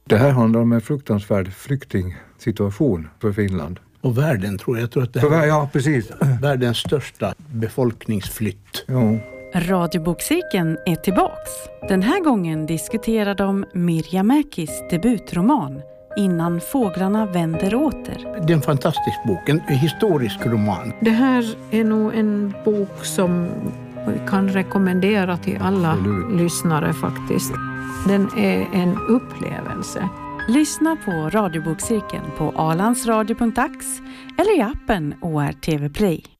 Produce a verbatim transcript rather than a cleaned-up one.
Det här handlar om en fruktansvärd flyktingsituation för Finland. Och världen tror jag. jag tror att det här för, ja, precis. är världens största befolkningsflytt. Ja. Radiobokcirkeln är tillbaks. Den här gången diskuterar de Mirja Mäkis debutroman Innan fåglarna vänder åter. Det är en fantastisk bok, en historisk roman. Det här är nog en bok som vi kan rekommendera till alla Absolut. lyssnare faktiskt. Den är en upplevelse. Lyssna på Radiobokcirkeln på alandsradio punkt ax eller i appen O R T V Play.